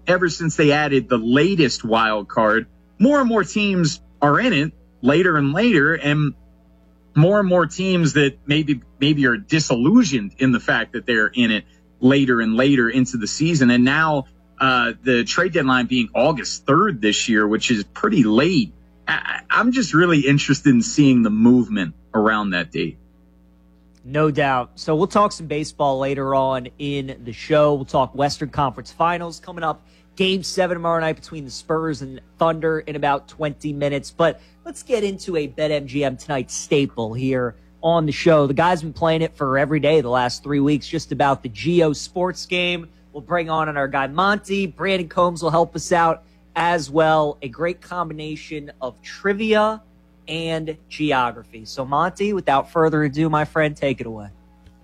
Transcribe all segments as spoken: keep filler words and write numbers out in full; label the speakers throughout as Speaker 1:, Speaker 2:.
Speaker 1: ever since they added the latest wild card, more and more teams are in it later and later, and more and more teams that maybe maybe are disillusioned in the fact that they're in it later and later into the season. And now uh, the trade deadline being August third this year, which is pretty late. I, I'm just really interested in seeing the movement around that date.
Speaker 2: No doubt. So we'll talk some baseball later on in the show. We'll talk Western Conference Finals coming up. Game seven tomorrow night between the Spurs and Thunder in about twenty minutes. But let's get into a BetMGM Tonight staple here on the show. The guy's been playing it for every day the last three weeks, just about the Geo Sports game. We'll bring on our guy Monty. Brandon Combs will help us out as well. A great combination of trivia and geography. So, Monty, without further ado, my friend, take it away.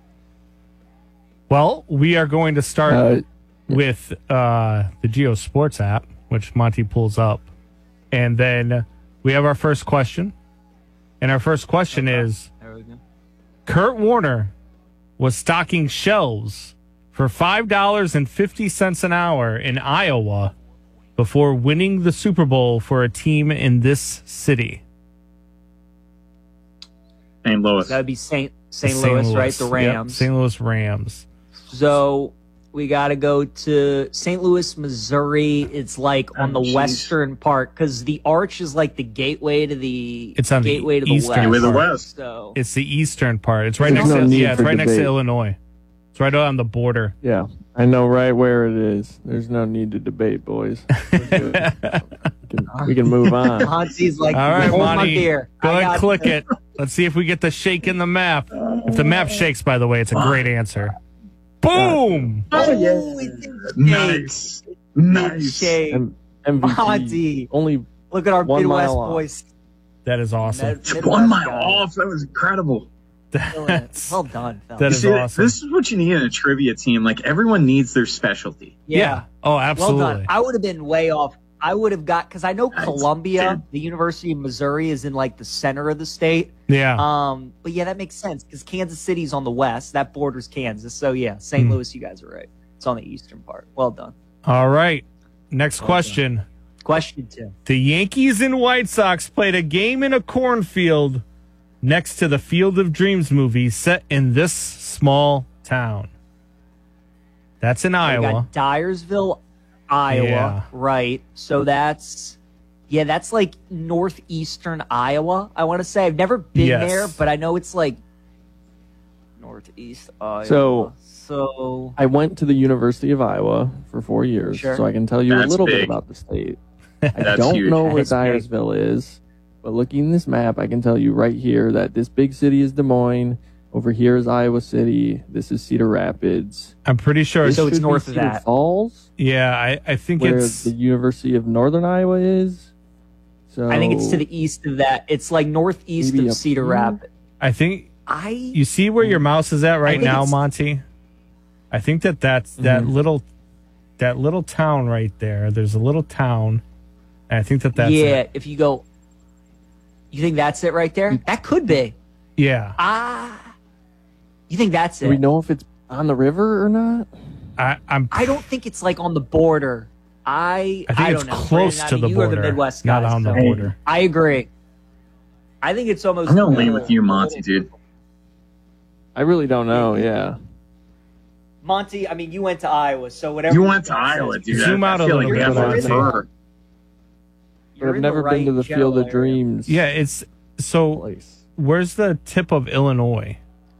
Speaker 3: Well, we are going to start uh, with uh, the Geo Sports app, which Monty pulls up. And then we have our first question. And our first question okay. is, there we go. Kurt Warner was stocking shelves for five dollars and fifty cents an hour in Iowa before winning the Super Bowl for a team in this city.
Speaker 1: Saint Louis.
Speaker 2: That would be Saint Saint Louis, Louis, right? The Rams.
Speaker 3: Yep, Saint Louis Rams.
Speaker 2: So we got to go to Saint Louis, Missouri. It's like on the oh, western part because the Arch is like the gateway to the
Speaker 3: it's on
Speaker 2: gateway
Speaker 3: the
Speaker 2: to the
Speaker 3: eastern
Speaker 2: west.
Speaker 1: The west.
Speaker 2: So
Speaker 3: it's the eastern part. It's right
Speaker 4: There's
Speaker 3: next
Speaker 4: no
Speaker 3: to yeah, it's right
Speaker 4: debate.
Speaker 3: next to Illinois. It's right on the border.
Speaker 4: Yeah, I know right where it is. There's no need to debate, boys. we, can, we can move on.
Speaker 2: Monty's like,
Speaker 3: all right,
Speaker 2: hold my
Speaker 3: Monty,
Speaker 2: beer.
Speaker 3: go
Speaker 2: I
Speaker 3: ahead and click
Speaker 2: it.
Speaker 3: it. Let's see if we get the shake in the map. If the map shakes, by the way, it's a great answer. Boom!
Speaker 1: Oh, yeah.
Speaker 2: Oh,
Speaker 1: nice. Nice.
Speaker 2: Shake.
Speaker 4: M- M V P.
Speaker 2: Monty.
Speaker 4: Only
Speaker 2: Look at our
Speaker 4: one
Speaker 2: Midwest
Speaker 4: mile
Speaker 2: boys.
Speaker 3: That is awesome.
Speaker 2: Mid- Midwest
Speaker 1: One mile
Speaker 2: guy.
Speaker 1: off. That was incredible.
Speaker 3: That's,
Speaker 2: well done, fellas.
Speaker 3: That
Speaker 1: You
Speaker 3: is
Speaker 1: see,
Speaker 3: awesome.
Speaker 1: This is what you need in a trivia team. Like, everyone needs their specialty.
Speaker 2: Yeah.
Speaker 3: yeah. Oh, absolutely.
Speaker 2: Well done. I would have been way off. I would have got, because I know
Speaker 1: Nice.
Speaker 2: Columbia,
Speaker 1: Dude.
Speaker 2: the University of Missouri, is in like the center of the state.
Speaker 3: Yeah.
Speaker 2: Um, but yeah, that makes sense because Kansas City's on the west. That borders Kansas. So yeah, Saint
Speaker 3: Hmm.
Speaker 2: Louis, you guys are right. It's on the eastern part. Well done.
Speaker 3: All right. Next
Speaker 2: Well
Speaker 3: question.
Speaker 2: done. Question two.
Speaker 3: The Yankees and White Sox played a game in a cornfield next to the Field of Dreams movie set in this small town. That's in
Speaker 2: We
Speaker 3: Iowa.
Speaker 2: got Dyersville, Iowa,
Speaker 3: Yeah.
Speaker 2: right? So that's yeah, that's like northeastern Iowa. I want to say I've never been
Speaker 3: Yes.
Speaker 2: there, but I know it's like northeast Iowa.
Speaker 4: So-
Speaker 2: so
Speaker 4: I went to the University of Iowa for four years,
Speaker 2: Sure.
Speaker 4: so I can tell you
Speaker 1: That's
Speaker 4: a little bit
Speaker 1: big.
Speaker 4: about the state. I
Speaker 1: That's
Speaker 4: don't
Speaker 1: huge.
Speaker 4: know where
Speaker 2: That's big.
Speaker 4: Dyersville is, but looking at this map, I can tell you right here that this big city is Des Moines. Over here is Iowa City. This is Cedar Rapids.
Speaker 3: I'm pretty sure.
Speaker 4: This
Speaker 2: So it's
Speaker 4: should be
Speaker 2: north of
Speaker 4: Cedar
Speaker 2: that.
Speaker 4: Falls,
Speaker 3: Yeah, I, I think
Speaker 4: where
Speaker 3: it's.
Speaker 4: the University of Northern Iowa is. So
Speaker 2: I think it's to the east of that. It's like northeast
Speaker 4: Maybe
Speaker 2: of
Speaker 4: up
Speaker 2: Cedar
Speaker 4: here?
Speaker 2: Rapids.
Speaker 3: I think
Speaker 2: I
Speaker 3: you see where your mouse is at right
Speaker 2: think
Speaker 3: now,
Speaker 2: it's-
Speaker 3: Monty. I think that that's that
Speaker 4: Mhm.
Speaker 3: little, that little town right there. There's a little town, and I think that that's
Speaker 2: yeah.
Speaker 3: it.
Speaker 2: If you go, you think that's it right there? That could be.
Speaker 3: Yeah,
Speaker 2: Ah, you think that's
Speaker 4: Do we
Speaker 2: it?
Speaker 4: know if it's on the river or not?
Speaker 3: I, I'm.
Speaker 2: I don't think it's like on the border. I
Speaker 3: I think
Speaker 2: I
Speaker 3: it's
Speaker 2: don't know.
Speaker 3: close
Speaker 2: Brandon, I
Speaker 3: to
Speaker 2: mean,
Speaker 3: the
Speaker 2: you
Speaker 3: border,
Speaker 2: are the Midwest
Speaker 3: not
Speaker 2: guys,
Speaker 3: on the
Speaker 2: so-
Speaker 3: border.
Speaker 2: I agree. I think it's almost.
Speaker 1: I'm going to lean
Speaker 2: middle-
Speaker 1: with you, Monty, dude.
Speaker 4: I really don't know. Yeah.
Speaker 2: Monty, I mean, you went to Iowa, so whatever.
Speaker 1: You went to
Speaker 2: got
Speaker 1: Iowa,
Speaker 2: says-
Speaker 1: dude.
Speaker 3: Zoom
Speaker 1: I,
Speaker 3: out
Speaker 1: I
Speaker 3: a
Speaker 1: feel
Speaker 3: little
Speaker 1: like
Speaker 3: bit,
Speaker 1: we have
Speaker 4: Monty.
Speaker 1: a fur.
Speaker 2: You're
Speaker 4: I've
Speaker 2: in
Speaker 4: never
Speaker 2: right
Speaker 4: been to the
Speaker 2: general
Speaker 4: Field of
Speaker 2: area.
Speaker 4: Dreams.
Speaker 3: Yeah, it's so.
Speaker 4: Place.
Speaker 3: Where's the tip of Illinois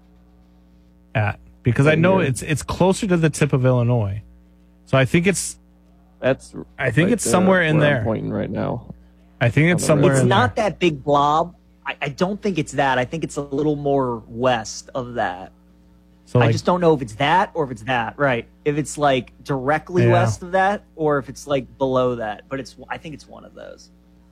Speaker 3: at? Because I
Speaker 4: Right
Speaker 3: know
Speaker 4: here.
Speaker 3: it's it's closer to the tip of Illinois, so I think it's
Speaker 4: That's.
Speaker 3: I think
Speaker 4: right
Speaker 3: it's
Speaker 4: there
Speaker 3: somewhere in
Speaker 4: where
Speaker 3: there.
Speaker 4: I'm pointing right now.
Speaker 3: I think it's
Speaker 4: On the
Speaker 3: somewhere.
Speaker 2: It's
Speaker 3: in
Speaker 2: not
Speaker 3: there.
Speaker 2: that big blob. I, I don't think it's that. I think it's a little more west of that.
Speaker 3: So
Speaker 2: I
Speaker 3: like,
Speaker 2: just don't know if it's that or if it's that. Right. If it's like directly
Speaker 3: Yeah.
Speaker 2: west of that or if it's like below that. But it's I think it's one of those.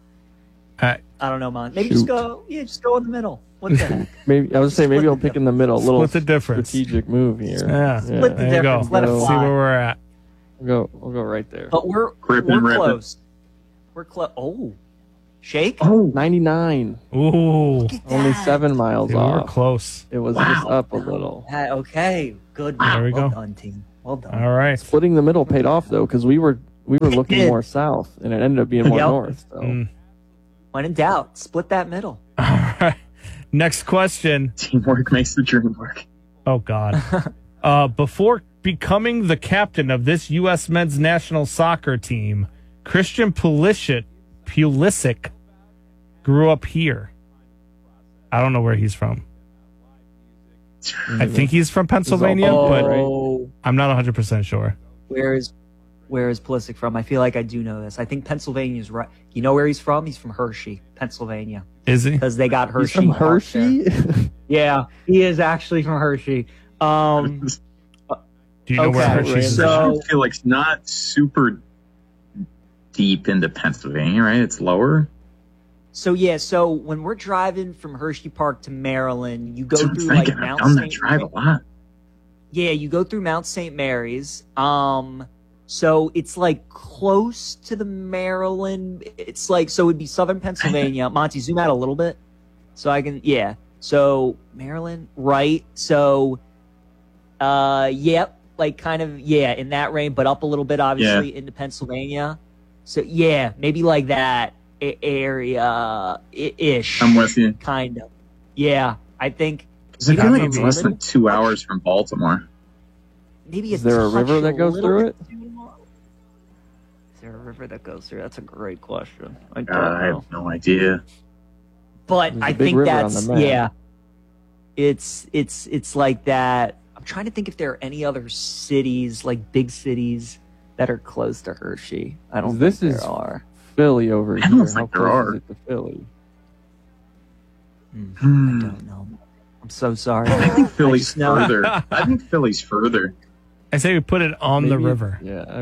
Speaker 3: I-
Speaker 2: I don't know, man. Maybe just
Speaker 4: Shoot.
Speaker 2: go yeah, just go in the middle. What the heck?
Speaker 4: Maybe I was saying maybe
Speaker 2: Split
Speaker 4: I'll
Speaker 2: the
Speaker 4: pick in the middle. A little
Speaker 3: Split the difference.
Speaker 4: strategic move here.
Speaker 3: Yeah.
Speaker 2: Split the
Speaker 3: there you go.
Speaker 2: difference. Let it
Speaker 4: Go.
Speaker 3: See
Speaker 2: fly.
Speaker 3: where we're at.
Speaker 4: We'll go. We'll go right there.
Speaker 2: But we're
Speaker 1: Rip
Speaker 2: we're
Speaker 1: and rip it.
Speaker 2: close. We're close. Oh. Shake?
Speaker 1: Oh,
Speaker 4: ninety-nine.
Speaker 3: Ooh,
Speaker 2: Look at
Speaker 4: Only
Speaker 2: that.
Speaker 4: seven miles
Speaker 3: dude, we were
Speaker 4: off.
Speaker 3: close.
Speaker 4: It was
Speaker 1: Wow.
Speaker 4: just up a little.
Speaker 2: Ah, okay. Good.
Speaker 3: There we
Speaker 2: well
Speaker 3: go.
Speaker 2: done, team. Well done.
Speaker 3: All right.
Speaker 4: Splitting the middle paid off though, because we were we were looking
Speaker 2: did.
Speaker 4: more south, and it ended up being more
Speaker 2: Yep.
Speaker 4: north. So.
Speaker 3: Mm.
Speaker 2: When in doubt, split that middle.
Speaker 3: All right. Next question.
Speaker 1: Teamwork makes the dream work.
Speaker 3: Oh, God. uh, before becoming the captain of this U S men's national soccer team, Christian Pulisic, Pulisic grew up here. I don't know where he's from. I think he's from Pennsylvania,
Speaker 2: Oh,
Speaker 3: but I'm not one hundred percent sure.
Speaker 2: where is where is Pulisic from? I feel like I do know this. I think Pennsylvania's right. You know where he's from? He's from Hershey, Pennsylvania,
Speaker 3: Is he?
Speaker 2: because they got
Speaker 4: He's
Speaker 2: Hershey.
Speaker 4: from
Speaker 2: Park there.
Speaker 4: Hershey.
Speaker 2: Yeah, he is actually from Hershey. Um,
Speaker 3: Do you know where
Speaker 2: okay,
Speaker 3: Hershey's is?
Speaker 2: so-
Speaker 1: I feel like it's not super deep into Pennsylvania, right? It's lower.
Speaker 2: so yeah, so when we're driving from Hershey Park to Maryland, you go
Speaker 1: That's what I'm
Speaker 2: through like
Speaker 1: thinking. I've
Speaker 2: Mount
Speaker 1: done that
Speaker 2: Saint
Speaker 1: drive a lot.
Speaker 2: Yeah, you go through Mount Saint Mary's. Um, so it's like close to the Maryland. It's like, so it'd be southern Pennsylvania. Monty, zoom out a little bit. So I can, yeah. So Maryland, right? So, uh, yep, like kind of, yeah, in that range, but up a little bit, obviously, into Pennsylvania. So yeah, maybe like that a- area i- ish.
Speaker 1: I'm with you.
Speaker 2: Kind of. Yeah, I think.
Speaker 1: 'Cause I feel like it's
Speaker 2: Maybe.
Speaker 1: less than two hours from Baltimore.
Speaker 2: Maybe
Speaker 4: Is
Speaker 2: a
Speaker 4: there a
Speaker 2: touch
Speaker 4: river that goes
Speaker 2: little
Speaker 4: through
Speaker 2: bit
Speaker 4: it?
Speaker 2: too long. Is there a river that goes through? That's a great question. I don't
Speaker 1: God, I
Speaker 2: know.
Speaker 1: have no idea.
Speaker 2: But
Speaker 4: There's a
Speaker 2: I
Speaker 4: big
Speaker 2: think
Speaker 4: river on
Speaker 2: that's
Speaker 4: the map.
Speaker 2: yeah. It's it's it's like that. I'm trying to think if there are any other cities, like big cities, that are close to Hershey. I don't
Speaker 4: This
Speaker 2: think
Speaker 4: is-
Speaker 2: there are.
Speaker 4: Philly over
Speaker 1: I
Speaker 4: here.
Speaker 1: don't
Speaker 4: How
Speaker 1: think there
Speaker 4: close
Speaker 1: are.
Speaker 4: is it to Philly?
Speaker 2: Hmm,
Speaker 1: Hmm.
Speaker 2: I don't know. I'm so sorry.
Speaker 1: I think Philly's
Speaker 2: just know-
Speaker 1: further. I think Philly's further.
Speaker 3: I say we put it on the
Speaker 4: Maybe-
Speaker 3: river.
Speaker 4: Yeah. I,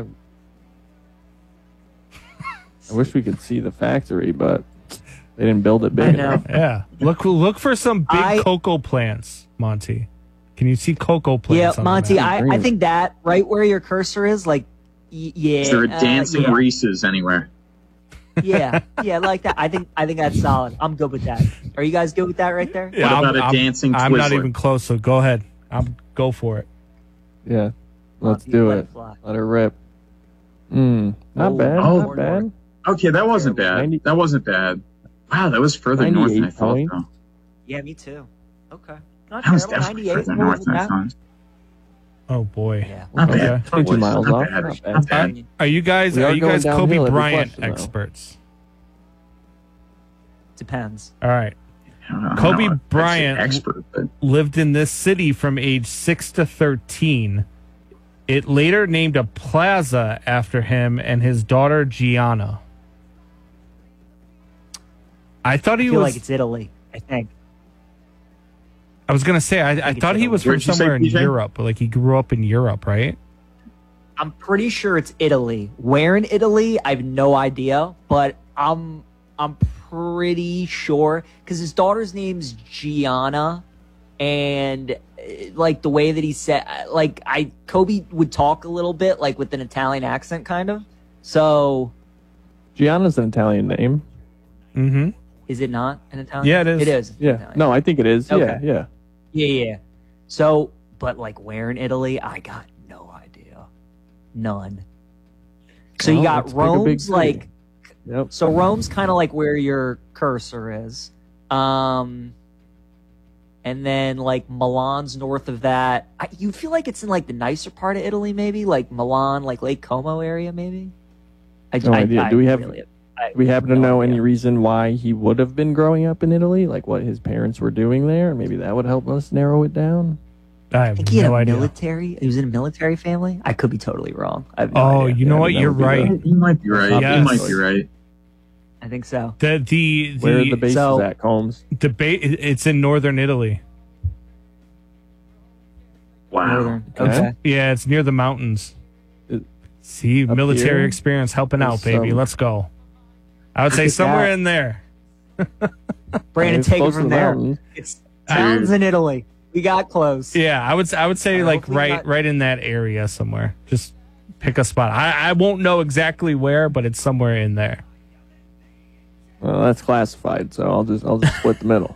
Speaker 4: I wish we could see the factory, but they didn't build it big
Speaker 2: I know.
Speaker 4: enough.
Speaker 3: Yeah. Look look for some big
Speaker 2: I-
Speaker 3: cocoa plants, Monty. Can you see cocoa
Speaker 2: Yeah,
Speaker 3: plants on the
Speaker 2: Monty,
Speaker 3: map?
Speaker 2: I, I
Speaker 4: Green.
Speaker 2: think that right where your cursor is, like, y- yeah,
Speaker 1: Is there a
Speaker 2: uh,
Speaker 1: dancing
Speaker 2: yeah.
Speaker 1: Reese's anywhere?
Speaker 2: Yeah, yeah, like that. I think I think that's solid. I'm good with that. Are you guys good with that right there?
Speaker 3: Yeah,
Speaker 1: What about
Speaker 3: I'm-
Speaker 1: a
Speaker 3: I'm-
Speaker 1: dancing
Speaker 3: I'm not
Speaker 1: Twizzler?
Speaker 3: even close, so go ahead. I'm go for it.
Speaker 4: Yeah. Let's
Speaker 2: Monty,
Speaker 4: do
Speaker 2: let
Speaker 4: it.
Speaker 2: fly.
Speaker 4: Let her rip. Mm, not
Speaker 2: Oh,
Speaker 4: bad.
Speaker 1: oh,
Speaker 4: not bad.
Speaker 1: Okay, that wasn't bad.
Speaker 4: ninety
Speaker 1: That wasn't bad. Wow, that was further north than I
Speaker 4: ninety-eight
Speaker 1: thought.
Speaker 4: points.
Speaker 1: Though.
Speaker 2: Yeah, me too. Okay, not
Speaker 1: That was
Speaker 2: terrible.
Speaker 1: definitely
Speaker 2: ninety-eight.
Speaker 1: further
Speaker 2: What
Speaker 1: north
Speaker 2: was
Speaker 1: than I
Speaker 2: that?
Speaker 1: thought.
Speaker 3: Oh boy.
Speaker 2: Yeah.
Speaker 1: Not
Speaker 4: Okay.
Speaker 1: bad.
Speaker 4: twenty-two
Speaker 1: Not
Speaker 4: miles
Speaker 1: bad.
Speaker 4: off.
Speaker 1: Not
Speaker 4: Not
Speaker 1: bad.
Speaker 4: bad.
Speaker 1: bad.
Speaker 3: Are you guys
Speaker 4: We
Speaker 3: are
Speaker 4: are
Speaker 3: you
Speaker 4: going
Speaker 3: guys
Speaker 4: downhill
Speaker 3: Kobe
Speaker 4: every
Speaker 3: Bryant
Speaker 4: question, though.
Speaker 3: experts?
Speaker 2: Depends.
Speaker 3: All right.
Speaker 1: I don't know,
Speaker 3: Kobe
Speaker 1: I don't know if I'd say
Speaker 3: Bryant-
Speaker 1: expert, but
Speaker 3: Lived in this city from age six to thirteen. It later named a plaza after him and his daughter Gianna. I thought
Speaker 2: I
Speaker 3: he
Speaker 2: feel
Speaker 3: was.
Speaker 2: like it's Italy. I think.
Speaker 3: I was gonna say I, I
Speaker 2: think
Speaker 3: thought
Speaker 2: it's
Speaker 3: he was
Speaker 1: Italy.
Speaker 3: from
Speaker 1: Where'd you say,
Speaker 3: somewhere in
Speaker 1: P J?
Speaker 3: Europe, but like he grew up in Europe, right?
Speaker 2: I'm pretty sure it's Italy. Where in Italy? I have no idea, but I'm I'm pretty sure because his daughter's name's Gianna, and uh, like the way that he said, like I Kobe would talk a little bit like with an Italian accent, kind of. So
Speaker 4: Gianna's an Italian name.
Speaker 3: Mm-hmm.
Speaker 2: is it not an Italian?
Speaker 3: Yeah, it is.
Speaker 2: It is.
Speaker 4: Yeah.
Speaker 2: Italian.
Speaker 4: No, I think it is.
Speaker 2: Okay.
Speaker 4: Yeah. Yeah.
Speaker 2: Yeah, yeah. So, but like where in Italy? I got no idea. None. So you
Speaker 4: Well,
Speaker 2: got
Speaker 4: let's pick a big
Speaker 2: Rome's
Speaker 4: city.
Speaker 2: like
Speaker 4: Yep.
Speaker 2: so Rome's kind of like where your cursor is. Um and then like Milan's north of that. I, you feel like it's in like the nicer part of Italy maybe? Like Milan, like Lake Como area maybe? I,
Speaker 4: No
Speaker 2: I-
Speaker 4: idea.
Speaker 2: I
Speaker 4: Do we have-
Speaker 2: really- I
Speaker 4: Do we happen to
Speaker 2: have no
Speaker 4: know
Speaker 2: idea.
Speaker 4: any reason why he would have been growing up in Italy? Like what his parents were doing there? Maybe that would help us narrow it down.
Speaker 3: I
Speaker 2: I
Speaker 3: have
Speaker 2: think he had
Speaker 3: no
Speaker 2: a
Speaker 3: idea.
Speaker 2: military. He was in a military family. I could be totally wrong. I have no
Speaker 3: Oh,
Speaker 2: idea.
Speaker 3: you know
Speaker 4: Yeah,
Speaker 3: what?
Speaker 4: that
Speaker 3: You're
Speaker 4: would be
Speaker 3: right.
Speaker 1: you might be right.
Speaker 3: Yes.
Speaker 1: You might be right.
Speaker 2: I think so.
Speaker 3: The the
Speaker 4: Where are the
Speaker 3: the
Speaker 4: bases
Speaker 2: so-
Speaker 4: at, Combs?
Speaker 3: debate. It's in northern Italy.
Speaker 1: Wow.
Speaker 2: Northern.
Speaker 4: Okay.
Speaker 2: Okay.
Speaker 3: Yeah, it's near the mountains.
Speaker 4: It-
Speaker 3: See,
Speaker 4: up
Speaker 3: military
Speaker 4: here?
Speaker 3: experience helping out,
Speaker 4: There's
Speaker 3: baby.
Speaker 4: some-
Speaker 3: Let's go. I would say
Speaker 2: at
Speaker 3: somewhere
Speaker 2: that.
Speaker 3: in there.
Speaker 2: Brandon,
Speaker 4: It's
Speaker 2: take it
Speaker 4: close to
Speaker 2: from
Speaker 4: the
Speaker 2: there.
Speaker 4: mountains.
Speaker 2: It's towns in Italy. We got close.
Speaker 3: Yeah, I would. I would say
Speaker 2: Uh,
Speaker 3: like
Speaker 2: hopefully
Speaker 3: right,
Speaker 2: not-
Speaker 3: right in that area somewhere. Just pick a spot. I, I won't know exactly where, but it's somewhere in there.
Speaker 4: Well, that's classified, so I'll just I'll just split the middle.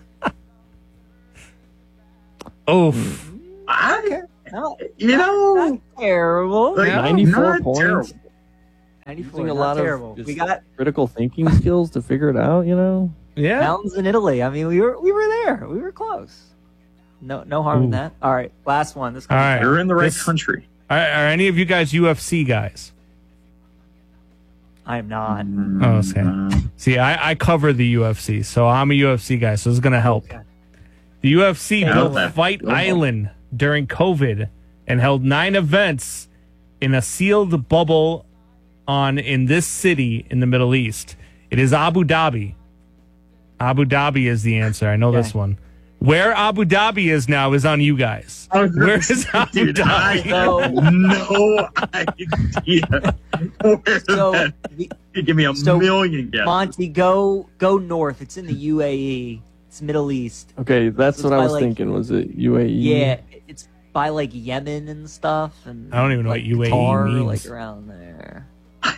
Speaker 3: Oof.
Speaker 1: I,
Speaker 2: No,
Speaker 1: you know,
Speaker 2: not terrible.
Speaker 1: like,
Speaker 3: Yeah.
Speaker 4: ninety-four
Speaker 1: not
Speaker 4: points.
Speaker 1: terrible.
Speaker 2: ninety-four,
Speaker 4: Using a
Speaker 2: not
Speaker 4: lot
Speaker 2: terrible.
Speaker 4: of just
Speaker 2: We got
Speaker 4: critical thinking skills to figure it out, you know?
Speaker 3: Yeah.
Speaker 2: mountains in Italy. I mean, we were we were there. We were close. No no harm
Speaker 3: Ooh.
Speaker 2: in that. All right, last one. This
Speaker 3: All right.
Speaker 1: You're in the right
Speaker 3: This-
Speaker 1: country.
Speaker 3: Are, are any of you guys U F C guys?
Speaker 2: I am not.
Speaker 3: Oh, okay. See, I, I cover the U F C, so I'm a U F C guy, so this is going to help.
Speaker 2: Okay.
Speaker 3: The U F C
Speaker 1: Yeah,
Speaker 3: built
Speaker 1: that-
Speaker 3: Fight
Speaker 1: go ahead.
Speaker 3: Island during COVID and held nine events in a sealed bubble on in this city in the Middle East. It is Abu Dhabi. Abu Dhabi is the answer. I know
Speaker 2: Okay.
Speaker 3: this one. Where Abu Dhabi is now is on you guys. Where is Abu
Speaker 1: Dude, I
Speaker 3: Dhabi?
Speaker 2: So-
Speaker 1: have no idea. Where
Speaker 2: So,
Speaker 1: that,
Speaker 2: the-
Speaker 1: you give me a
Speaker 2: so,
Speaker 1: million guesses.
Speaker 2: Monty, go go north. It's in the U A E. It's Middle East.
Speaker 4: Okay, that's
Speaker 2: It's
Speaker 4: what I
Speaker 2: by,
Speaker 4: was
Speaker 2: like-
Speaker 4: thinking. Was it U A E?
Speaker 2: Yeah, it's by like Yemen and stuff. And
Speaker 3: I don't even know
Speaker 2: like
Speaker 3: what U A E
Speaker 2: Qatar,
Speaker 3: means.
Speaker 2: Like around there.
Speaker 1: I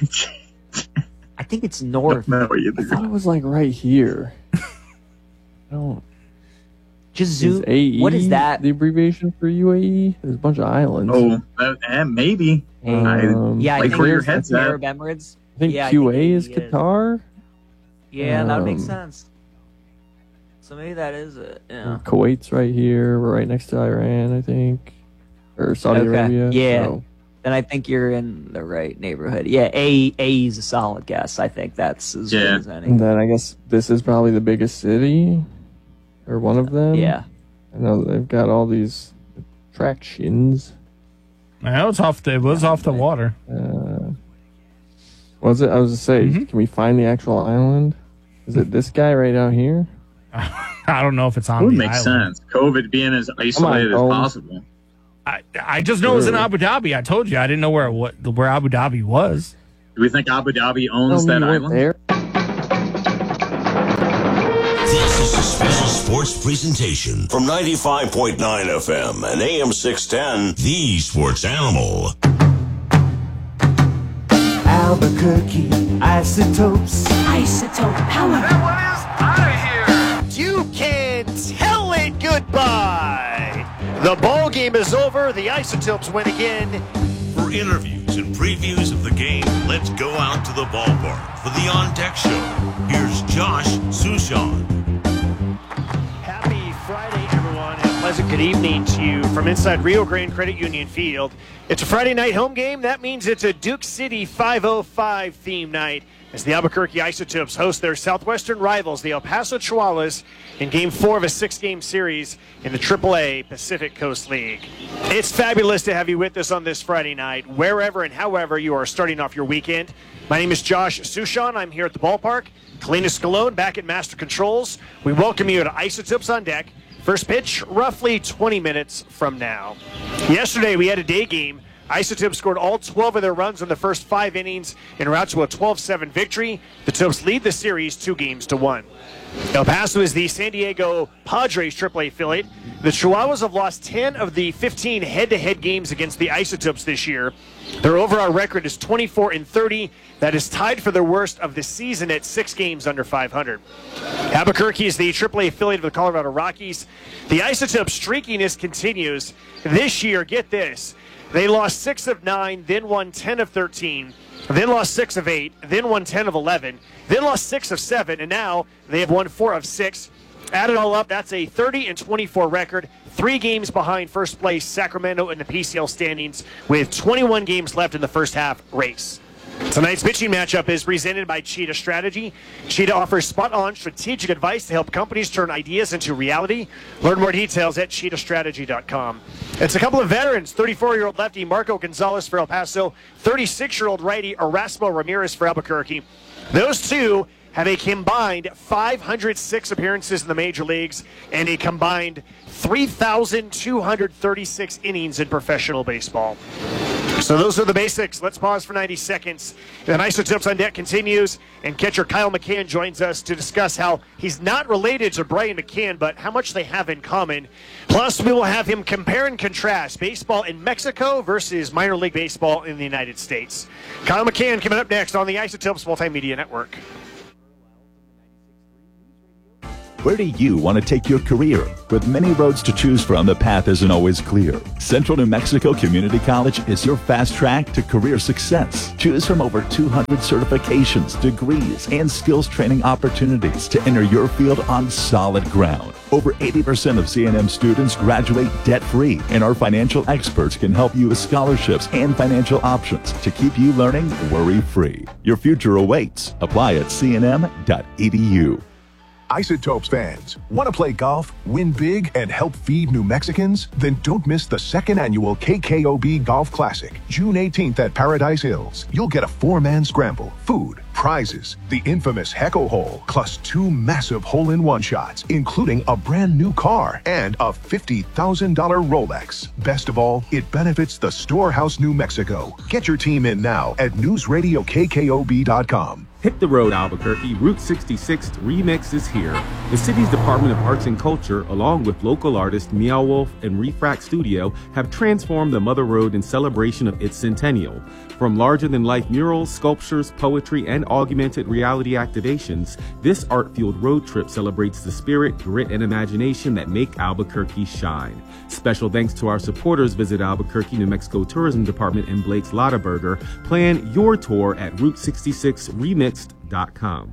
Speaker 2: I think it's north.
Speaker 1: don't know
Speaker 4: I
Speaker 1: either.
Speaker 4: thought it was like right here. I don't.
Speaker 2: Just
Speaker 4: Is
Speaker 2: zoom.
Speaker 4: A E
Speaker 2: What is that?
Speaker 4: the abbreviation for U A E? There's a bunch of islands.
Speaker 1: Oh, uh, eh, maybe.
Speaker 4: Um,
Speaker 2: Yeah, I
Speaker 1: Like
Speaker 2: think
Speaker 1: where your
Speaker 2: it's
Speaker 1: head's
Speaker 2: the
Speaker 1: at.
Speaker 2: Arab Emirates.
Speaker 4: I think
Speaker 2: yeah, I
Speaker 4: Q A
Speaker 2: think
Speaker 4: is
Speaker 2: it is.
Speaker 4: Qatar.
Speaker 2: Yeah, that would make
Speaker 4: Um,
Speaker 2: sense. So maybe that is it. Yeah.
Speaker 4: Kuwait's right here. We're right next to Iran, I think, or Saudi
Speaker 2: Okay,
Speaker 4: Arabia.
Speaker 2: yeah.
Speaker 4: So,
Speaker 2: Then I think you're in the right neighborhood. Yeah, A A is a solid guess. I think that's as
Speaker 1: Yeah.
Speaker 2: good as any.
Speaker 4: and then I guess this is probably the biggest city, or one of them.
Speaker 2: Yeah.
Speaker 4: I know they've got all these attractions.
Speaker 3: I know it's off the, it was off the water.
Speaker 4: Uh, was it? I was to say,
Speaker 3: Mhm.
Speaker 4: can we find the actual island? Is it this guy right out here?
Speaker 3: I don't know if it's
Speaker 1: It
Speaker 3: on
Speaker 1: would
Speaker 3: the
Speaker 1: make
Speaker 3: island.
Speaker 1: sense. COVID being as isolated as
Speaker 4: Holmes.
Speaker 1: possible.
Speaker 3: I, I just know it was in
Speaker 4: Sure.
Speaker 3: Abu Dhabi. I told you I didn't know where what where Abu Dhabi was.
Speaker 1: Do we think Abu Dhabi owns
Speaker 4: Tell me
Speaker 1: that
Speaker 4: you weren't
Speaker 1: island?
Speaker 4: there.
Speaker 5: This is a special sports presentation from ninety-five point nine F M and A M six ten, The Sports Animal.
Speaker 6: Albuquerque isotopes.
Speaker 7: Isotope power.
Speaker 8: You can tell it goodbye. The ball game is over. The Isotopes win again.
Speaker 5: For interviews and previews of the game, let's go out to the ballpark for the On Deck Show. Here's Josh Sushan.
Speaker 8: Happy Friday, everyone, and pleasant good evening to you from inside Rio Grande Credit Union Field. It's a Friday night home game. That means it's a Duke City five oh five theme night as the Albuquerque Isotopes host their Southwestern rivals, the El Paso Chihuahuas, in Game four of a six-game series in the triple A Pacific Coast League. It's fabulous to have you with us on this Friday night, wherever and however you are starting off your weekend. My name is Josh Sushan. I'm here at the ballpark. Kalina Scalone back at Master Controls. We welcome you to Isotopes on Deck. First pitch, roughly twenty minutes from now. Yesterday, we had a day game. Isotopes scored all twelve of their runs in the first five innings en route to a twelve seven victory. The Topes lead the series two games to one. El Paso is the San Diego Padres triple A affiliate. The Chihuahuas have lost ten of the fifteen head-to-head games against the Isotopes this year. Their overall record is twenty-four and thirty. That is tied for the worst of the season at six games under five hundred. Albuquerque is the triple A affiliate of the Colorado Rockies. The Isotopes streakiness continues. This year, get this, they lost six of nine, then won ten of thirteen, then lost six of eight, then won ten of eleven, then lost six of seven, and now they have won four of six. Add it all up, that's a thirty and twenty-four record, three games behind first place Sacramento in the P C L standings with twenty-one games left in the first half race. Tonight's pitching matchup is presented by Cheetah Strategy. Cheetah offers spot-on strategic advice to help companies turn ideas into reality. Learn more details at cheetah strategy dot com. It's a couple of veterans, thirty-four-year-old lefty Marco Gonzalez for El Paso, thirty-six-year-old righty Erasmo Ramirez for Albuquerque. Those two have a combined five hundred six appearances in the major leagues and a combined three thousand two hundred thirty-six innings in professional baseball. So those are the basics. Let's pause for ninety seconds. Then Isotopes on Deck continues, and catcher Kyle McCann joins us to discuss how he's not related to Brian McCann, but how much they have in common. Plus, we will have him compare and contrast baseball in Mexico versus minor league baseball in the United States. Kyle McCann coming up next on the Isotopes Multimedia Network.
Speaker 7: Where do you want to take your career? With many roads to choose from, the path isn't always clear. Central New Mexico Community College is your fast track to career success. Choose from over two hundred certifications, degrees, and skills training opportunities to enter your field on solid ground. Over eighty percent of C N M students graduate debt-free, and our financial experts can help you with scholarships and financial options to keep you learning worry-free. Your future awaits. Apply at c n m dot e d u.
Speaker 9: Isotopes fans, want to play golf, win big, and help feed New Mexicans? Then don't miss the second annual K K O B Golf Classic, June eighteenth at Paradise Hills. You'll get a four-man scramble, food, prizes, the infamous Heco Hole, plus two massive hole-in-one shots, including a brand new car and a fifty thousand dollars Rolex. Best of all, it benefits the Storehouse New Mexico. Get your team in now at news radio k k o b dot com.
Speaker 10: Hit the road, Albuquerque. Route sixty-six Remix is here. The city's Department of Arts and Culture, along with local artists Meow Wolf and Refract Studio, have transformed the Mother Road in celebration of its centennial. From larger-than-life murals, sculptures, poetry, and augmented reality activations, this art-fueled road trip celebrates the spirit, grit, and imagination that make Albuquerque shine. Special thanks to our supporters. Visit Albuquerque, New Mexico Tourism Department and Blake's Lottaburger. Plan your tour at route sixty-six remixed dot com.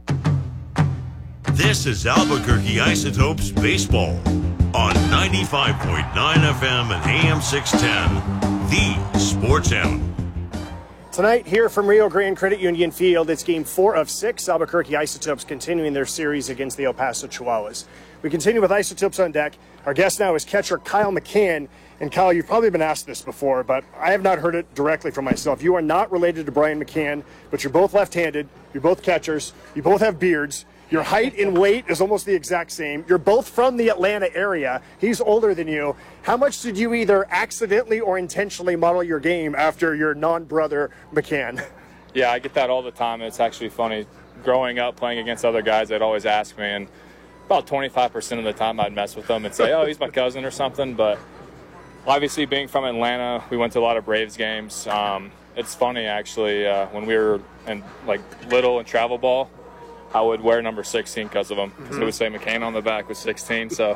Speaker 5: This is Albuquerque Isotopes Baseball on ninety-five point nine F M and A M six ten, the Sports Animal.
Speaker 8: Tonight, here from Rio Grande Credit Union Field, it's game four of six. Albuquerque Isotopes continuing their series against the El Paso Chihuahuas. We continue with Isotopes on deck. Our guest now is catcher Kyle McCann. And Kyle, you've probably been asked this before, but I have not heard it directly from myself. You are not related to Brian McCann, but you're both left-handed. You're both catchers. You both have beards. Your height and weight is almost the exact same. You're both from the Atlanta area. He's older than you. How much did you either accidentally or intentionally model your game after your non-brother McCann?
Speaker 11: Yeah, I get that all the time. It's actually funny. Growing up playing against other guys, they'd always ask me, and about twenty-five percent of the time I'd mess with them and say, oh, he's my cousin or something. But obviously, being from Atlanta, we went to a lot of Braves games. Um, it's funny, actually, uh, when we were in like little and travel ball, I would wear number sixteen because of him, because mm-hmm. it would say McCann on the back with sixteen. So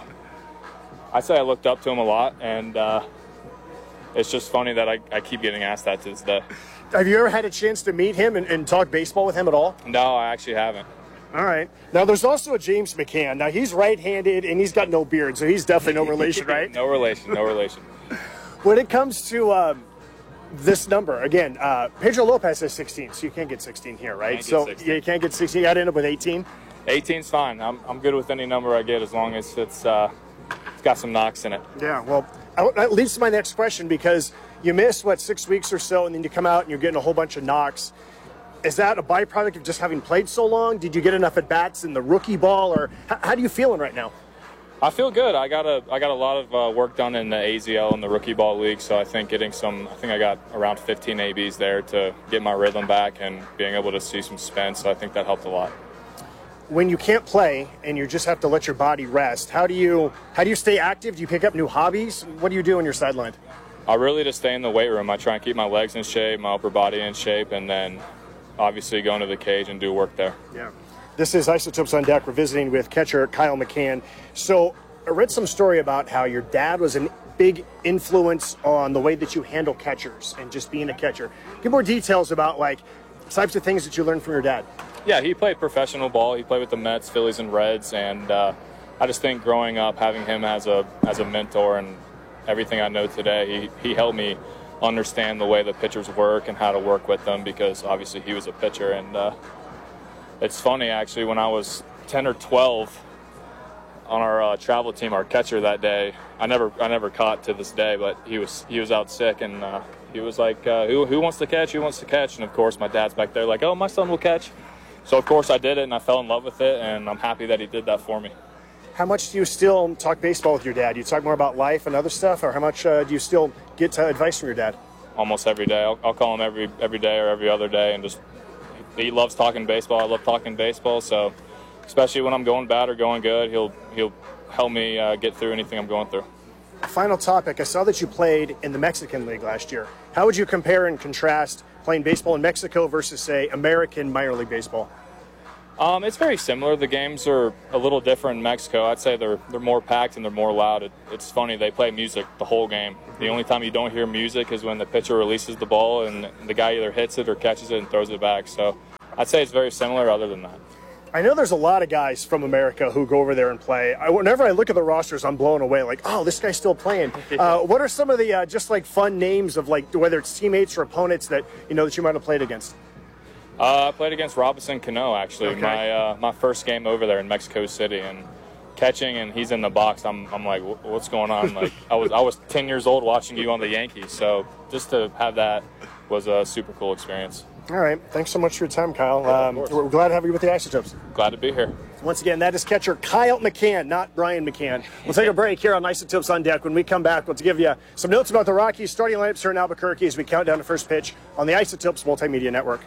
Speaker 11: I'd say I looked up to him a lot, and uh, it's just funny that I, I keep getting asked that to this day.
Speaker 8: Have you ever had a chance to meet him and, and talk baseball with him at all?
Speaker 11: No, I actually haven't.
Speaker 8: All right. Now, there's also a James McCann. Now, he's right-handed, and he's got no beard, so he's definitely no relation, right?
Speaker 11: No relation, no relation.
Speaker 8: When it comes to um, this number, again, uh, Pedro Lopez has sixteen, so you can't get sixteen here, right? So yeah, you can't get sixteen. You got to end up with eighteen?
Speaker 11: eighteen's fine. I'm, I'm good with any number I get as long as it's, uh, it's got some knocks in it.
Speaker 8: Yeah, well, that leads to my next question, because you miss, what, six weeks or so, and then you come out and you're getting a whole bunch of knocks. Is that a byproduct of just having played so long? Did you get enough at-bats in the rookie ball, or how, how do you feeling right now?
Speaker 11: I feel good. I got a I got a lot of uh, work done in the A Z L and the rookie ball league, so I think getting some. I think I got around fifteen A Bs there to get my rhythm back and being able to see some spin. So I think that helped a lot.
Speaker 8: When you can't play and you just have to let your body rest, how do you how do you stay active? Do you pick up new hobbies? What do you do on your sideline?
Speaker 11: I really just stay in the weight room. I try and keep my legs in shape, my upper body in shape, and then obviously go into the cage and do work there.
Speaker 8: Yeah. This is Isotopes on Deck. We're visiting with catcher Kyle McCann. So I read some story about how your dad was a big influence on the way that you handle catchers and just being a catcher. Give more details about like types of things that you learned from your dad.
Speaker 11: Yeah, he played professional ball. He played with the Mets, Phillies, and Reds, and uh, I just think growing up, having him as a as a mentor and everything I know today, he, he helped me understand the way the pitchers work and how to work with them, because obviously he was a pitcher. And uh, it's funny, actually, when I was ten or twelve on our uh, travel team, our catcher that day, I never I never caught to this day, but he was he was out sick, and uh, he was like, uh, who, who wants to catch? Who wants to catch? And, of course, my dad's back there like, oh, my son will catch. So, of course, I did it, and I fell in love with it, and I'm happy that he did that for me.
Speaker 8: How much do you still talk baseball with your dad? You talk more about life and other stuff, or how much uh, do you still get uh, advice from your dad?
Speaker 11: Almost every day. I'll, I'll call him every every day or every other day, and just he loves talking baseball. I love talking baseball, so especially when I'm going bad or going good, he'll he'll help me uh, get through anything I'm going through.
Speaker 8: Final topic. I saw that you played in the Mexican League last year. How would you compare and contrast playing baseball in Mexico versus, say, American minor league baseball?
Speaker 11: Um, it's very similar. The games are a little different in Mexico. I'd say they're they're more packed and they're more loud. It, it's funny, they play music the whole game. The only time you don't hear music is when the pitcher releases the ball and the guy either hits it or catches it and throws it back. So I'd say it's very similar other than that.
Speaker 8: I know there's a lot of guys from America who go over there and play. I, whenever I look at the rosters, I'm blown away. Like, oh, this guy's still playing. Uh, what are some of the uh, just like fun names of like whether it's teammates or opponents that you know that you might have played against?
Speaker 11: Uh, I played against Robinson Cano, actually,
Speaker 8: okay.
Speaker 11: my uh, my first game over there in Mexico City, and catching, and he's in the box. I'm I'm like, what's going on? Like, I was I was ten years old watching you on the Yankees, so just to have that was a super cool experience.
Speaker 8: All right, thanks so much for your time, Kyle. Um, we're glad to have you with the Isotopes.
Speaker 11: Glad to be here.
Speaker 8: Once again, that is catcher Kyle McCann, not Brian McCann. We'll take a break here on Isotopes on Deck. When we come back, we'll give you some notes about the Rockies starting lineups here in Albuquerque as we count down the first pitch on the Isotopes Multimedia Network.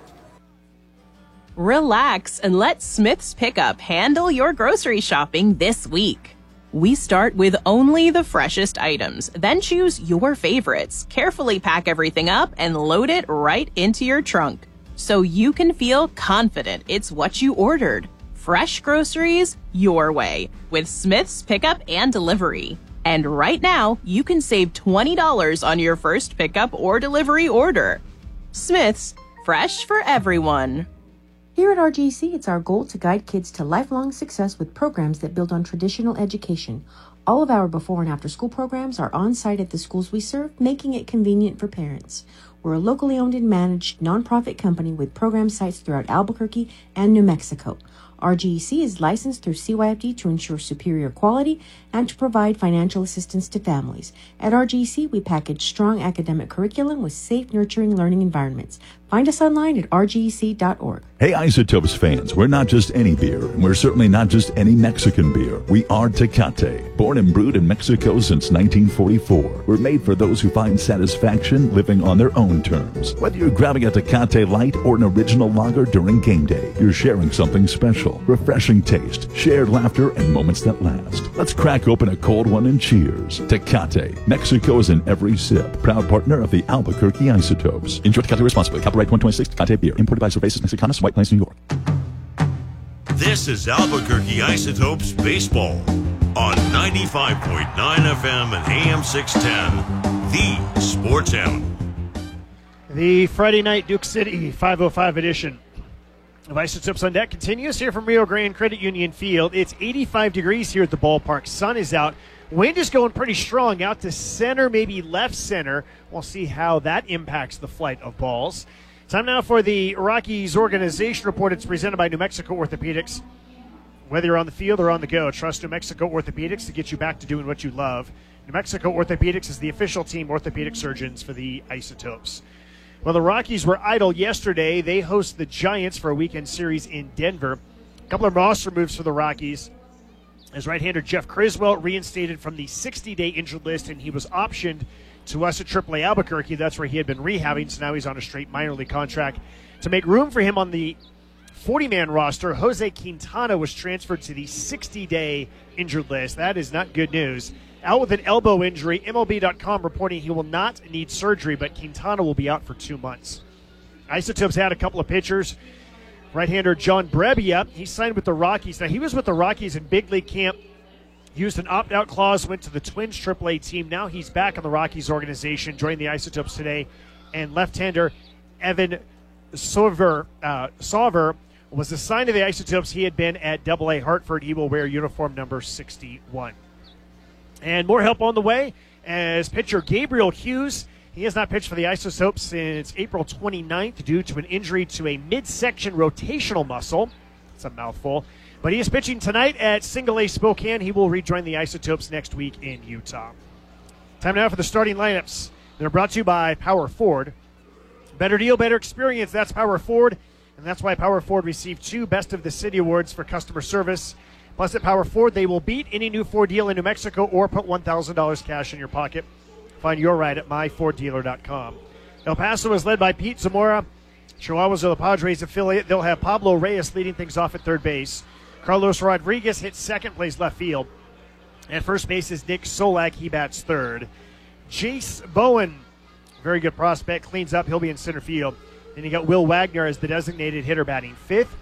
Speaker 12: Relax and let Smith's Pickup handle your grocery shopping this week. We start with only the freshest items, then choose your favorites, carefully pack everything up, and load it right into your trunk so you can feel confident it's what you ordered. Fresh groceries your way with Smith's Pickup and Delivery. And right now, you can save twenty dollars on your first pickup or delivery order. Smith's, fresh for everyone.
Speaker 13: Here at R G C, it's our goal to guide kids to lifelong success with programs that build on traditional education. All of our before and after school programs are on site at the schools we serve, making it convenient for parents. We're a locally owned and managed nonprofit company with program sites throughout Albuquerque and New Mexico. R G C is licensed through C Y F D to ensure superior quality and to provide financial assistance to families. At R G C, we package strong academic curriculum with safe, nurturing learning environments. Find us online at r g c dot org.
Speaker 7: Hey, Isotopes fans, we're not just any beer, and we're certainly not just any Mexican beer. We are Tecate. Born and brewed in Mexico since nineteen forty-four, we're made for those who find satisfaction living on their own terms. Whether you're grabbing a Tecate Light or an original lager during game day, you're sharing something special. Refreshing taste, shared laughter, and moments that last. Let's crack open a cold one and cheers. Tecate. Mexico is in every sip. Proud partner of the Albuquerque Isotopes. Enjoy Tecate responsibly. Copyright twenty twenty-six Tecate Beer. Imported by Cervezas Mexicanas, White Plains, New York.
Speaker 5: This is Albuquerque Isotopes Baseball on ninety-five point nine F M and A M six ten, the Sports Animal.
Speaker 8: The Friday night Duke City five oh five edition of Isotopes on Deck continues here from Rio Grande Credit Union Field. It's eighty-five degrees here at the ballpark. Sun is out. Wind is going pretty strong out to center, maybe left center. We'll see how that impacts the flight of balls. Time now for the Rockies Organization Report. It's presented by New Mexico Orthopedics. Whether you're on the field or on the go, trust New Mexico Orthopedics to get you back to doing what you love. New Mexico Orthopedics is the official team orthopedic surgeons for the Isotopes. Well, the Rockies were idle yesterday. They host the Giants for a weekend series in Denver. A couple of roster moves for the Rockies. As right-hander Jeff Criswell reinstated from the sixty-day injured list, and he was optioned to us at triple A Albuquerque. That's where he had been rehabbing, so now he's on a straight minor league contract. To make room for him on the forty-man roster, Jose Quintana was transferred to the sixty-day injured list. That is not good news. Out with an elbow injury, M L B dot com reporting he will not need surgery, but Quintana will be out for two months. Isotopes had a couple of pitchers. Right-hander John Brebbia, he signed with the Rockies. Now, he was with the Rockies in big league camp, used an opt-out clause, went to the Twins triple A team. Now he's back on the Rockies organization, joined the Isotopes today. And left-hander Evan Sauver, uh, Sauver was assigned to the Isotopes. He had been at double A Hartford. He will wear uniform number sixty-one. And more help on the way as pitcher Gabriel Hughes. He has not pitched for the Isotopes since April twenty-ninth due to an injury to a midsection rotational muscle. It's a mouthful. But he is pitching tonight at Single A Spokane. He will rejoin the Isotopes next week in Utah. Time now for the starting lineups. They're brought to you by Power Ford. Better deal, better experience. That's Power Ford. And that's why Power Ford received two Best of the City awards for customer service. Plus, at Power Ford, they will beat any new Ford deal in New Mexico or put one thousand dollars cash in your pocket. Find your ride at my ford dealer dot com. El Paso is led by Pete Zamora. Chihuahuas are the Padres affiliate. They'll have Pablo Reyes leading things off at third base. Carlos Rodriguez hits second, plays left field. At first base is Nick Solak. He bats third. Jace Bowen, very good prospect, cleans up. He'll be in center field. Then you got Will Wagner as the designated hitter batting fifth.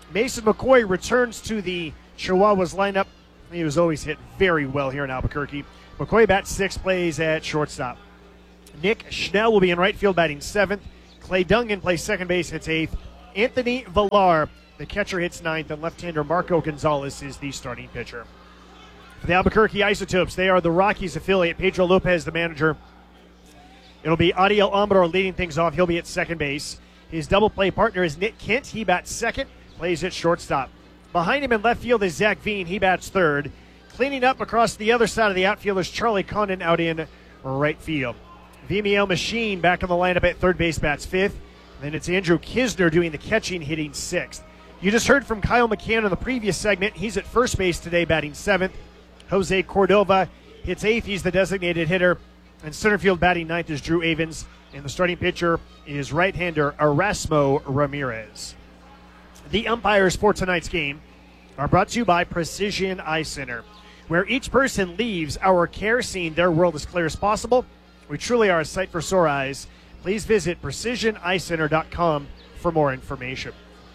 Speaker 8: Mason McCoy returns to the Chihuahuas lineup. He was always hit very well here in Albuquerque. McCoy bats sixth, plays at shortstop. Nick Schnell will be in right field batting seventh. Clay Dungan plays second base, hits eighth. Anthony Villar, the catcher, hits ninth, and left-hander Marco Gonzalez is the starting pitcher. For the Albuquerque Isotopes, they are the Rockies affiliate. Pedro Lopez, the manager. It'll be Adiel Amador leading things off. He'll be at second base. His double play partner is Nick Kent. He bats second, plays at shortstop. Behind him in left field is Zach Veen. He bats third. Cleaning up across the other side of the outfield is Charlie Condon out in right field. Vimeo Machine back on the lineup at third base, bats fifth. Then it's Andrew Kisner doing the catching, hitting sixth. You just heard from Kyle McCann in the previous segment. He's at first base today, batting seventh. Jose Cordova hits eighth. He's the designated hitter. And center field batting ninth is Drew Avens. And the starting pitcher is right-hander Erasmo Ramirez. The umpires for tonight's game are brought to you by Precision Eye Center. Where each person leaves our care, seeing their world as clear as possible. We truly are a sight for sore eyes. Please visit precision eye center dot com for more information.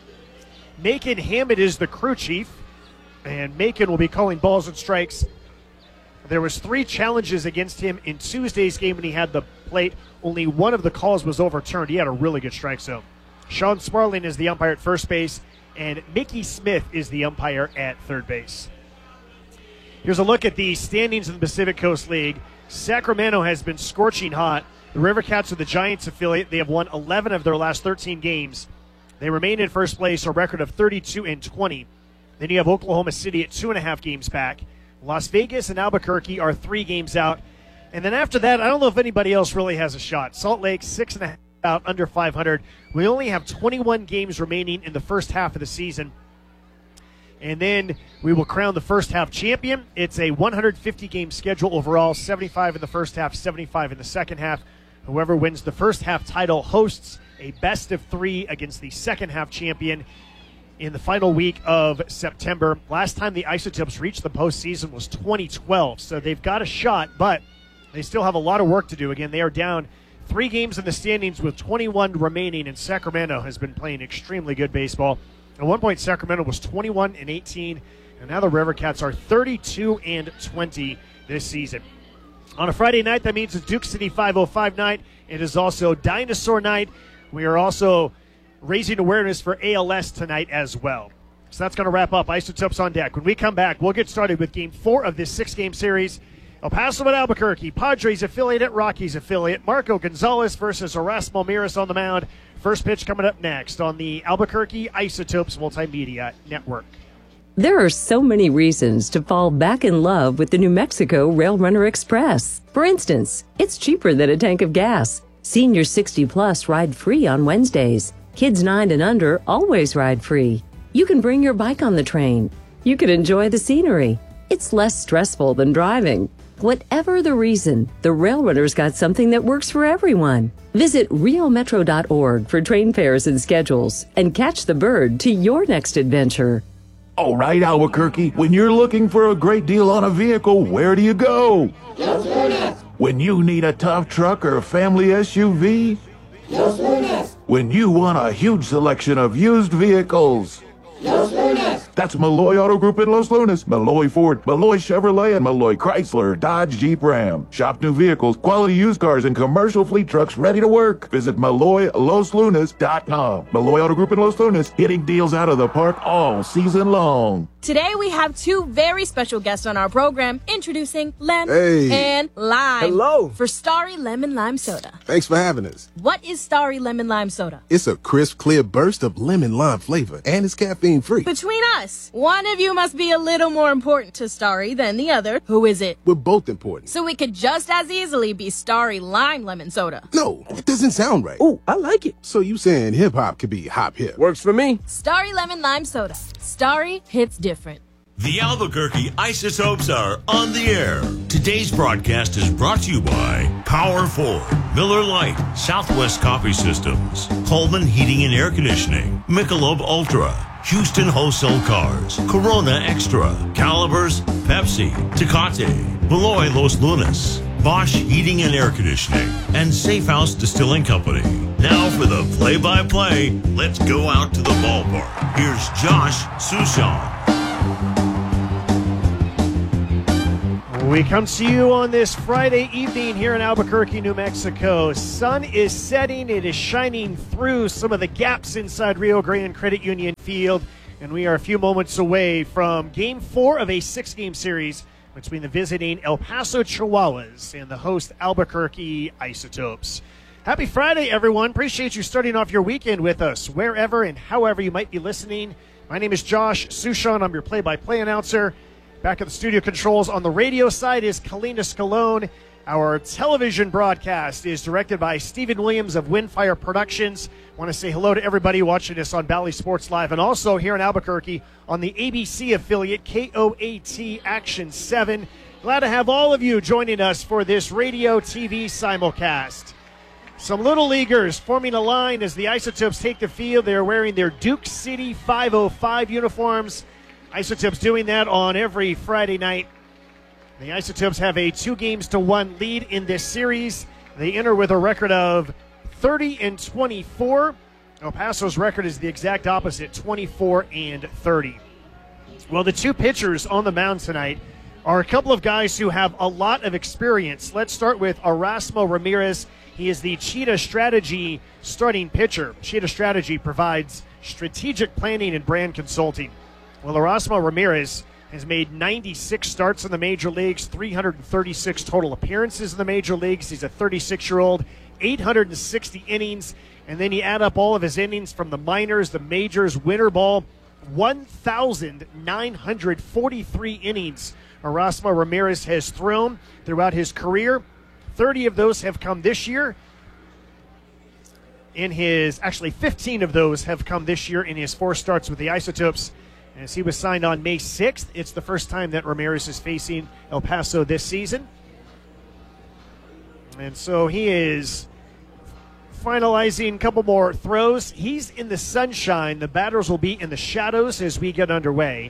Speaker 8: Macon Hammond is the crew chief, and Macon will be calling balls and strikes. There was three challenges against him in Tuesday's game when he had the plate. Only one of the calls was overturned. He had a really good strike zone. Sean Smarling is the umpire at first base, and Mickey Smith is the umpire at third base. Here's a look at the standings in the Pacific Coast League. Sacramento has been scorching hot. The River Cats are the Giants affiliate. They have won eleven of their last thirteen games. They remain in first place, a record of thirty-two and twenty. Then you have Oklahoma City at two and a half games back. Las Vegas and Albuquerque are three games out. And then after that, I don't know if anybody else really has a shot. Salt Lake, six and a half out, under five hundred. We only have twenty-one games remaining in the first half of the season. And then we will crown the first half champion. It's a one hundred fifty game schedule overall, seventy-five in the first half, seventy-five in the second half. Whoever wins the first half title hosts a best of three against the second half champion in the final week of September. Last time the Isotopes reached the postseason was twenty twelve, so they've got a shot, but they still have a lot of work to do. Again, they are down three games in the standings with twenty-one remaining, and Sacramento has been playing extremely good baseball. At one point, Sacramento was twenty-one and eighteen, and now the River Cats are thirty-two and twenty this season. On a Friday night, that means it's Duke City five oh five night. It is also Dinosaur Night. We are also raising awareness for A L S tonight as well. So that's going to wrap up Isotopes on Deck. When we come back, we'll get started with Game four of this six-game series. El Paso at Albuquerque, Padres affiliate at Rockies affiliate. Marco Gonzalez versus Erasmo Ramirez on the mound. First pitch coming up next on the Albuquerque Isotopes Multimedia Network.
Speaker 14: There are so many reasons to fall back in love with the New Mexico Rail Runner Express. For instance, it's cheaper than a tank of gas. Seniors sixty plus ride free on Wednesdays. Kids nine and under always ride free. You can bring your bike on the train. You can enjoy the scenery. It's less stressful than driving. Whatever the reason, the Rail Runner's got something that works for everyone. Visit rio metro dot org for train fares and schedules and catch the bird to your next adventure.
Speaker 7: All right, Albuquerque, when you're looking for a great deal on a vehicle, where do you go?
Speaker 15: Los Lunas.
Speaker 7: When you need a tough truck or a family S U V?
Speaker 15: Los Lunas.
Speaker 7: When you want a huge selection of used vehicles?
Speaker 15: Los Lunas.
Speaker 7: That's Malloy Auto Group in Los Lunas, Malloy Ford, Malloy Chevrolet, and Malloy Chrysler, Dodge, Jeep, Ram. Shop new vehicles, quality used cars, and commercial fleet trucks ready to work. Visit Malloy Los Lunas dot com. Malloy Auto Group in Los Lunas, hitting deals out of the park all season long.
Speaker 16: Today we have two very special guests on our program, introducing Lem
Speaker 17: hey.
Speaker 16: and Lime.
Speaker 17: Hello.
Speaker 16: For Starry Lemon Lime Soda.
Speaker 17: Thanks for having us.
Speaker 16: What is Starry Lemon Lime Soda?
Speaker 17: It's a crisp, clear burst of lemon lime flavor, and it's caffeine free.
Speaker 16: Between us, one of you must be a little more important to Starry than the other. Who is it?
Speaker 17: We're both important.
Speaker 16: So we could just as easily be Starry Lime Lemon Soda.
Speaker 17: No, it doesn't sound right.
Speaker 18: Oh, I like it.
Speaker 17: So you saying hip hop could be hop hip?
Speaker 18: Works for me.
Speaker 16: Starry Lemon Lime Soda. Starry hits different.
Speaker 5: The Albuquerque Isotopes are on the air. Today's broadcast is brought to you by Power Ford, Miller Lite, Southwest Coffee Systems, Coleman Heating and Air Conditioning, Michelob Ultra, Houston Wholesale Cars, Corona Extra, Calibers, Pepsi, Tecate, Malloy Los Lunas, Bosch Heating and Air Conditioning, and Safe House Distilling Company. Now for the play-by-play, let's go out to the ballpark. Here's Josh Sushan.
Speaker 8: We come to you on this Friday evening here in Albuquerque, New Mexico. Sun is setting. It is shining through some of the gaps inside Rio Grande Credit Union Field. And we are a few moments away from game four of a six-game series between the visiting El Paso Chihuahuas and the host Albuquerque Isotopes. Happy Friday, everyone. Appreciate you starting off your weekend with us, wherever and however you might be listening. My name is Josh Sushan. I'm your play-by-play announcer. Back at the studio controls on the radio side is Kalina Scalone. Our television broadcast is directed by Stephen Williams of Windfire Productions. I want to say hello to everybody watching us on Valley Sports Live and also here in Albuquerque on the A B C affiliate K O A T Action seven. Glad to have all of you joining us for this radio T V simulcast. Some Little Leaguers forming a line as the Isotopes take the field. They're wearing their Duke City five oh five uniforms. Isotopes doing that on every Friday night. The Isotopes have a two games to one lead in this series. They enter with a record of thirty and twenty-four. El Paso's record is the exact opposite, twenty-four and thirty. Well, the two pitchers on the mound tonight are a couple of guys who have a lot of experience. Let's start with Erasmo Ramirez. He is the Cheetah Strategy starting pitcher. Cheetah Strategy provides strategic planning and brand consulting. Well, Erasmo Ramirez has made ninety-six starts in the major leagues, three hundred thirty-six total appearances in the major leagues. He's a thirty-six-year-old, eight hundred sixty innings, and then you add up all of his innings from the minors, the majors, winter ball, one thousand nine hundred forty-three innings Erasmo Ramirez has thrown throughout his career. thirty of those have come this year. In his, actually fifteen of those have come this year in his four starts with the Isotopes. As he was signed on May sixth, it's the first time that Ramirez is facing El Paso this season. And so he is finalizing a couple more throws. He's in the sunshine. The batters will be in the shadows as we get underway.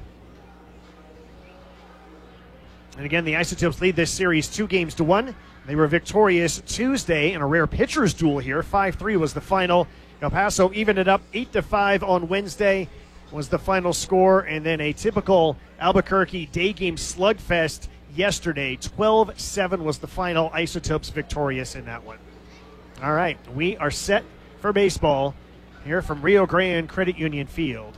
Speaker 8: And again, the Isotopes lead this series two games to one. They were victorious Tuesday in a rare pitcher's duel here. five three was the final. El Paso evened it up eight to five on Wednesday. Was the final score, and then a typical Albuquerque day game slugfest yesterday. twelve seven was the final. Isotopes victorious in that one. All right, we are set for baseball here from Rio Grande Credit Union Field.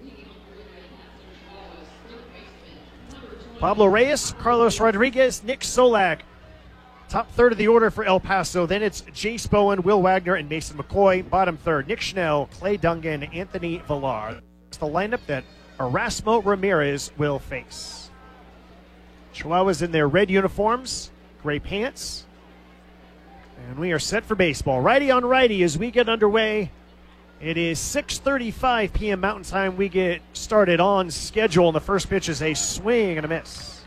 Speaker 8: Pablo Reyes, Carlos Rodriguez, Nick Solak. Top third of the order for El Paso. Then it's Jace Bowen, Will Wagner, and Mason McCoy. Bottom third, Nick Schnell, Clay Dungan, Anthony Villar. The lineup that Erasmo Ramirez will face. Chihuahuas in their red uniforms, gray pants, and we are set for baseball. Righty on righty as we get underway. It is six thirty-five p.m. Mountain Time. We get started on schedule, and the first pitch is a swing and a miss.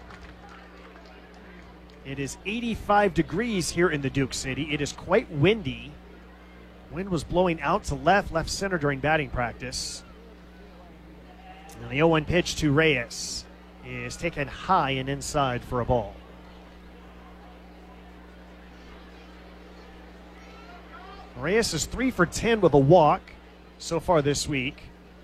Speaker 8: It is eighty-five degrees here in the Duke City. It is quite windy. Wind was blowing out to left, left center during batting practice. And the oh one pitch to Reyes is taken high and inside for a ball. Reyes is three for ten with a walk so far this week.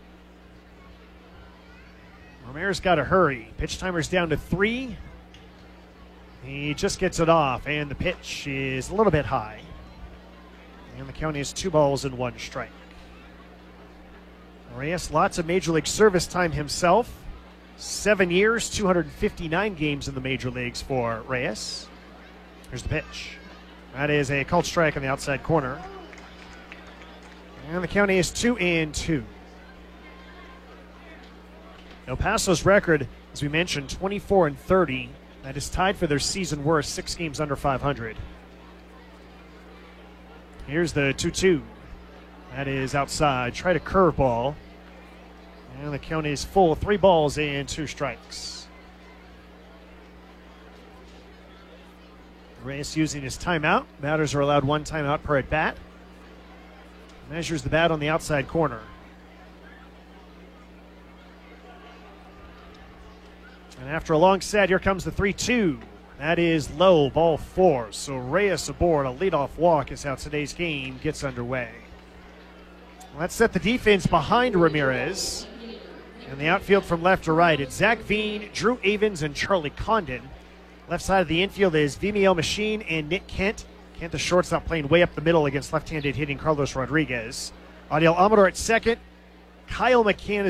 Speaker 8: Ramirez got to hurry. Pitch timer's down to three. He just gets it off, and the pitch is a little bit high. And the count is two balls and one strike. Reyes, lots of Major League service time himself. Seven years, two hundred fifty-nine games in the Major Leagues for Reyes. Here's the pitch. That is a called strike on the outside corner. And the count is two and two. El Paso's record, as we mentioned, twenty-four and thirty. That is tied for their season worst, six games under five hundred. Here's the two two. That is outside. Try to curveball. And the count is full. Three balls and two strikes. Reyes using his timeout. Batters are allowed one timeout per at bat. Measures the bat on the outside corner. And after a long set, here comes the three two. That is low, ball four. So Reyes aboard a leadoff walk is how today's game gets underway. Let's set the defense behind Ramirez. And the outfield from left to right, it's Zach Veen, Drew Avens, and Charlie Condon. Left side of the infield is Vimeo Machine and Nick Kent. Kent, the shortstop, playing way up the middle against left-handed hitting Carlos Rodriguez. Adiel Amador at second. Kyle McCann is